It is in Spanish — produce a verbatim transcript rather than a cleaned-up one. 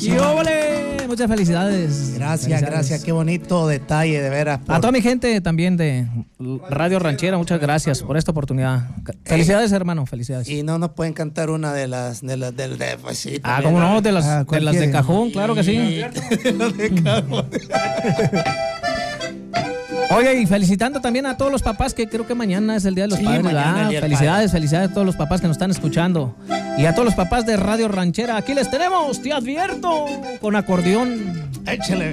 ¡Y ole! Muchas felicidades. Gracias, felicidades. gracias. Qué bonito detalle, de veras. Por... A toda mi gente también de Radio Ranchera, muchas gracias por esta oportunidad. Felicidades, eh, hermano, felicidades. Y no nos pueden cantar una de las de las del de, pues sí, Ah, cómo no, de las, ah, de las de cajón, claro que sí. De las de cajón. Oye, y felicitando también a todos los papás, que creo que mañana es el Día de los sí, Padres, ¿verdad? Día Felicidades, padre. felicidades a todos los papás que nos están escuchando. Y a todos los papás de Radio Ranchera, aquí les tenemos, te advierto, con acordeón. Échale.